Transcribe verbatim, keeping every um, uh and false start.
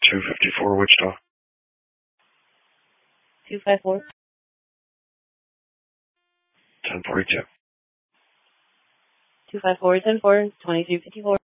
two fifty-four Wichita. two five four. ten forty-two. two five four, ten four, twenty-two fifty-four.